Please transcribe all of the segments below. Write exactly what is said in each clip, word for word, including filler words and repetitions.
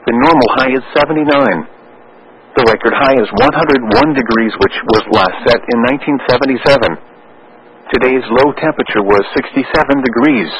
The normal high is seventy-nine. The record high is one hundred one degrees, which was last set in nineteen seventy-seven. Today's low temperature was sixty-seven degrees.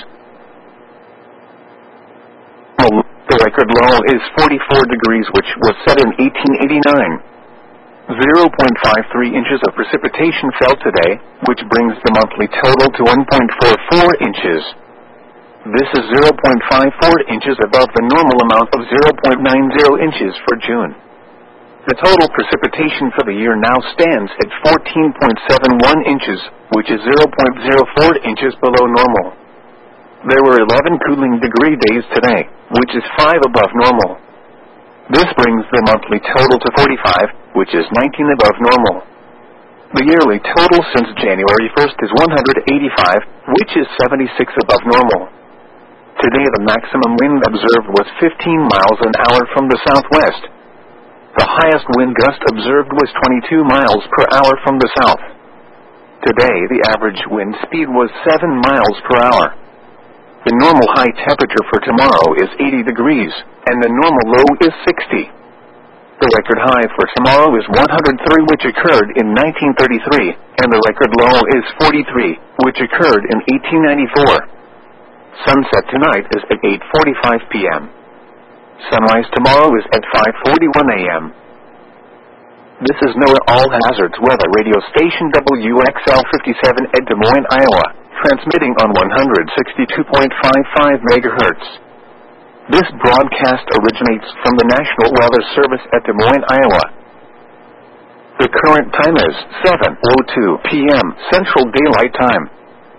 The record low is forty-four degrees, which was set in eighteen eighty-nine. zero point five three inches of precipitation fell today, which brings the monthly total to one point four four inches. This is zero point five four inches above the normal amount of zero point nine zero inches for June. The total precipitation for the year now stands at fourteen point seven one inches, which is zero point zero four inches below normal. There were eleven cooling degree days today, which is five above normal. This brings the monthly total to forty-five, which is nineteen above normal. The yearly total since January first is one hundred eighty-five, which is seventy-six above normal. Today the maximum wind observed was fifteen miles an hour from the southwest. The highest wind gust observed was twenty-two miles per hour from the south. Today the average wind speed was seven miles per hour. The normal high temperature for tomorrow is eighty degrees, and the normal low is sixty. The record high for tomorrow is one hundred three, which occurred in nineteen thirty-three, and the record low is forty-three, which occurred in eighteen ninety-four. Sunset tonight is at eight forty-five p m Sunrise tomorrow is at five forty-one a m This is NOAA All Hazards Weather Radio Station W X L fifty-seven at Des Moines, Iowa, transmitting on one hundred sixty-two point five five megahertz. This broadcast originates from the National Weather Service at Des Moines, Iowa. The current time is seven oh two p m Central Daylight Time.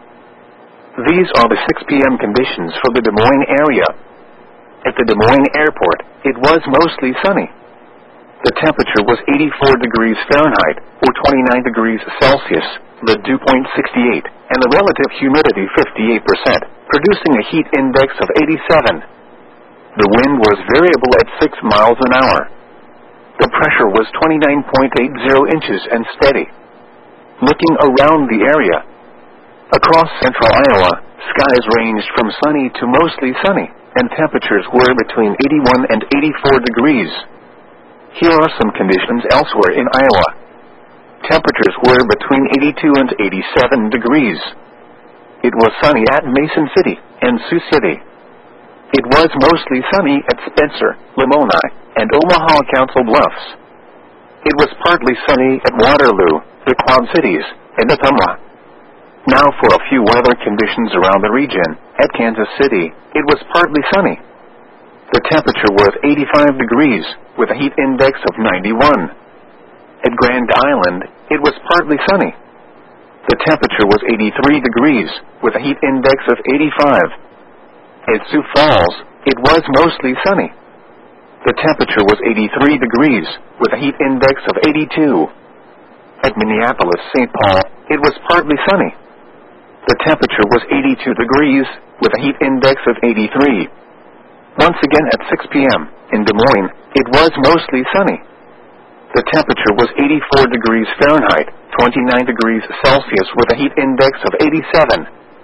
These are the six p m conditions for the Des Moines area. At the Des Moines Airport, it was mostly sunny. The temperature was eighty-four degrees Fahrenheit, or twenty-nine degrees Celsius, the dew point sixty-eight, and the relative humidity fifty-eight percent, producing a heat index of eighty-seven. The wind was variable at six miles an hour. The pressure was twenty-nine point eight zero inches and steady. Looking around the area, across central Iowa, skies ranged from sunny to mostly sunny, and temperatures were between eighty-one and eighty-four degrees. Here are some conditions elsewhere in Iowa. Temperatures were between eighty-two and eighty-seven degrees. It was sunny at Mason City and Sioux City. It was mostly sunny at Spencer, Lamoni, and Omaha Council Bluffs. It was partly sunny at Waterloo, the Quad Cities, and Ottumwa. Now for a few weather conditions around the region. At Kansas City, it was partly sunny. The temperature was eighty-five degrees, with a heat index of ninety-one. At Grand Island, it was partly sunny. The temperature was eighty-three degrees, with a heat index of eighty-five. At Sioux Falls, it was mostly sunny. The temperature was eighty-three degrees, with a heat index of eighty-two. At Minneapolis, Saint Paul, it was partly sunny. The temperature was eighty-two degrees, with a heat index of eighty-three. Once again at six p m in Des Moines, it was mostly sunny. The temperature was eighty-four degrees Fahrenheit, twenty-nine degrees Celsius, with a heat index of eighty-seven.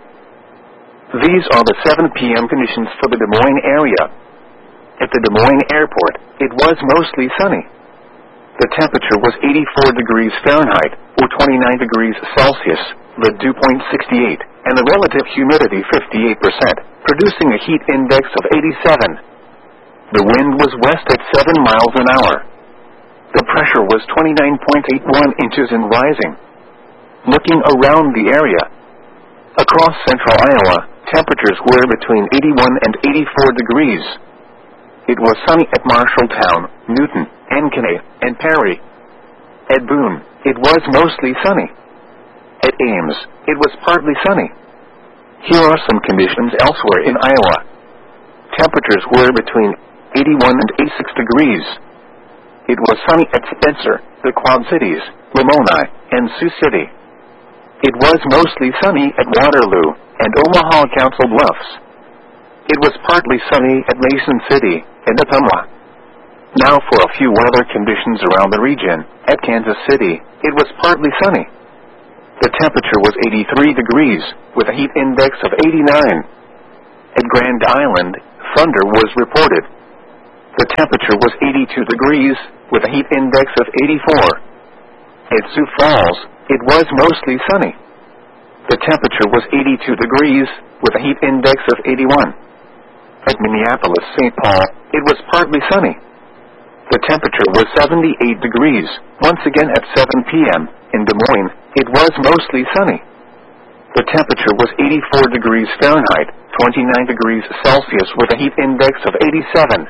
These are the seven p m conditions for the Des Moines area. At the Des Moines Airport, it was mostly sunny. The temperature was eighty-four degrees Fahrenheit, or twenty-nine degrees Celsius, the dew point sixty-eight, and the relative humidity fifty-eight percent, producing a heat index of eighty-seven. The wind was west at seven miles an hour. The pressure was twenty-nine point eight one inches and rising. Looking around the area, across central Iowa, temperatures were between eighty-one and eighty-four degrees. It was sunny at Marshalltown, Newton, Ankeny, and Perry. At Boone, it was mostly sunny. At Ames, it was partly sunny. Here are some conditions elsewhere in Iowa. Temperatures were between eighty-one and eighty-six degrees. It was sunny at Spencer, the Quad Cities, Lamoni, and Sioux City. It was mostly sunny at Waterloo and Omaha Council Bluffs. It was partly sunny at Mason City and Ottumwa. Now for a few weather conditions around the region. At Kansas City, it was partly sunny. The temperature was eighty-three degrees, with a heat index of eighty-nine. At Grand Island, thunder was reported. The temperature was eighty-two degrees, with a heat index of eighty-four. At Sioux Falls, it was mostly sunny. The temperature was eighty-two degrees, with a heat index of eighty-one. At Minneapolis, Saint Paul, it was partly sunny. The temperature was seventy-eight degrees. Once again at seven p.m. in Des Moines, it was mostly sunny. The temperature was eighty-four degrees Fahrenheit, twenty-nine degrees Celsius with a heat index of eighty-seven.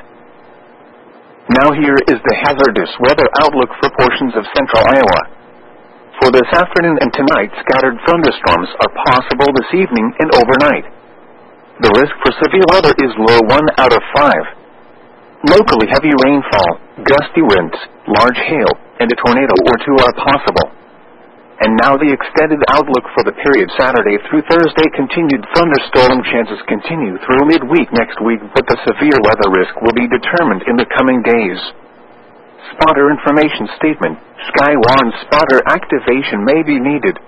Now here is the hazardous weather outlook for portions of central Iowa. For this afternoon and tonight, scattered thunderstorms are possible this evening and overnight. The risk for severe weather is low one out of five. Locally heavy rainfall, gusty winds, large hail, and a tornado or two are possible. And now the extended outlook for the period Saturday through Thursday. Continued thunderstorm chances continue through midweek next week, but the severe weather risk will be determined in the coming days. Spotter information statement. Sky warns spotter activation may be needed.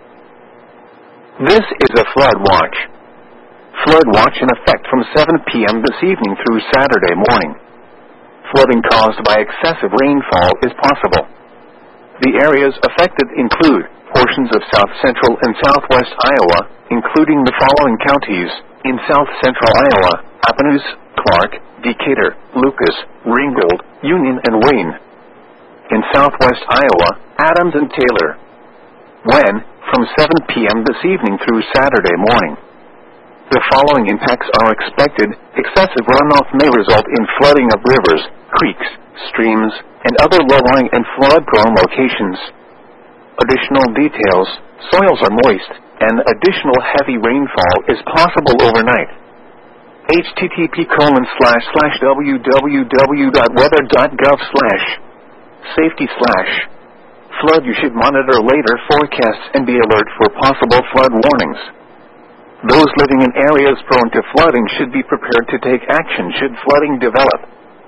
This is a flood watch. Flood watch in effect from seven p.m. this evening through Saturday morning. Flooding caused by excessive rainfall is possible. The areas affected include portions of south central and southwest Iowa, including the following counties: in south central Iowa, Appanoose, Clark, Decatur, Lucas, Ringgold, Union, and Wayne. In southwest Iowa, Adams and Taylor. When, from seven p.m. this evening through Saturday morning. The following impacts are expected. Excessive runoff may result in flooding of rivers, creeks, streams, and other low-lying and flood-prone locations. Additional details: soils are moist, and additional heavy rainfall is possible overnight. H T T P colon slash slash www dot weather dot gov slash safety slash flood. You should monitor later forecasts and be alert for possible flood warnings. Those living in areas prone to flooding should be prepared to take action should flooding develop.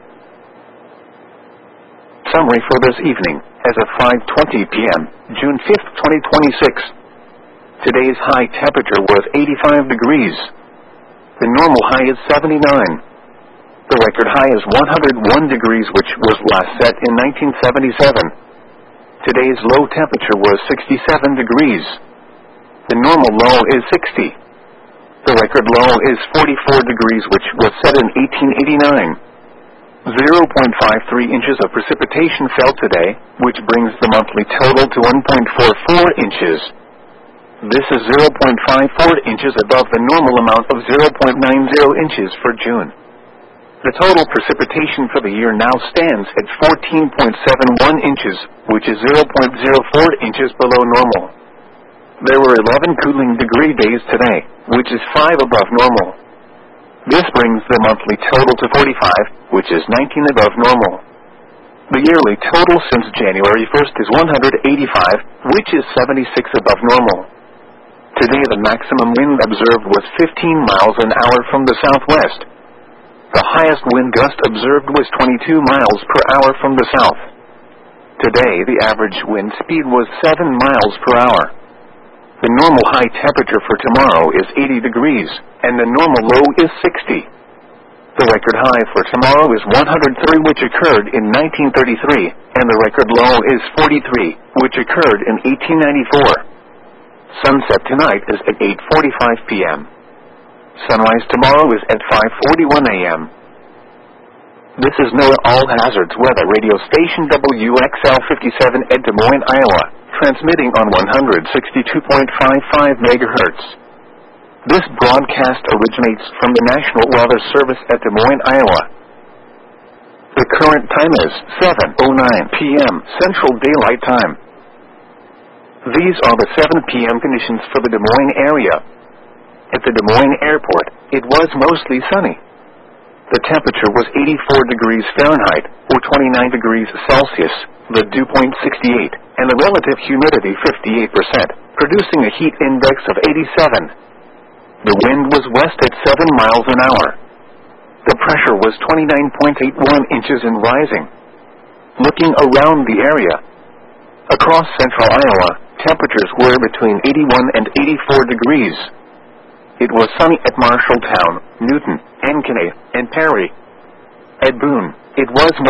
Summary for this evening, as of five twenty p.m., June fifth, twenty twenty-six. Today's high temperature was eighty-five degrees. The normal high is seventy-nine. The record high is one hundred one degrees, which was last set in nineteen seventy-seven. Today's low temperature was sixty-seven degrees. The normal low is sixty. The record low is forty-four degrees, which was set in eighteen eighty-nine. zero point five three inches of precipitation fell today, which brings the monthly total to one point four four inches. This is zero point five four inches above the normal amount of zero point nine zero inches for June. The total precipitation for the year now stands at fourteen point seven one inches, which is zero point zero four inches below normal. There were eleven cooling degree days today, which is five above normal. This brings the monthly total to forty-five, which is nineteen above normal. The yearly total since January first is one hundred eighty-five, which is seventy-six above normal. Today the maximum wind observed was fifteen miles an hour from the southwest. The highest wind gust observed was twenty-two miles per hour from the south. Today the average wind speed was seven miles per hour. The normal high temperature for tomorrow is eighty degrees, and the normal low is sixty. The record high for tomorrow is one hundred three, which occurred in nineteen thirty-three, and the record low is forty-three, which occurred in eighteen ninety-four. Sunset tonight is at eight forty-five p.m. Sunrise tomorrow is at five forty-one a.m. This is NOAA All Hazards Weather Radio Station W X L fifty-seven at Des Moines, Iowa, transmitting on one hundred sixty-two point five five megahertz. This broadcast originates from the National Weather Service at Des Moines, Iowa. The current time is seven oh nine p.m. Central Daylight Time. These are the seven p.m. conditions for the Des Moines area. At the Des Moines Airport, it was mostly sunny. The temperature was eighty-four degrees Fahrenheit, or twenty-nine degrees Celsius, the dew point sixty-eight, and the relative humidity fifty-eight percent, producing a heat index of eighty-seven. The wind was west at seven miles an hour. The pressure was twenty-nine point eight one inches and rising. Looking around the area, across central Iowa, temperatures were between eighty-one and eighty-four degrees. It was sunny at Marshalltown, Newton, Ankeny, and Perry. Ed Boon. It was